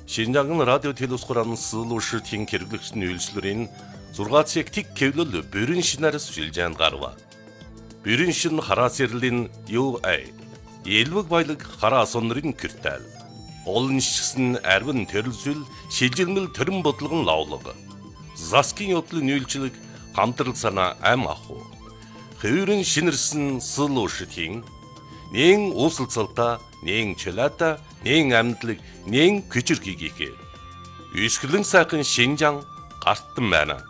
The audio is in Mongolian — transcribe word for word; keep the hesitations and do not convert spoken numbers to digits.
Шинжаан радио телевизхоран сылууши тин хэрэглэгчний үйлчлэрийн зургаат шиг тик кевлэл бүрэн шинээр сүлжээнд гарва. Бүрэн шин хараас ярлийн ю эй. Элвэг баялаг хараа сонрын киртэл. Олон шигсэн арвин төрөлсөл шилжилмэл төрөн бодлогон лавлаг. Заскин yoдлын үйлчлэг хамтрал санаа ам аху. Хэврэн шинэрсэн сылууши тин нэн усалцалта, нэн чөлата, нэн амьдлаг, нэн күчрхийгээ. Үсгэлэн сайхан Шинжаан гартан байна.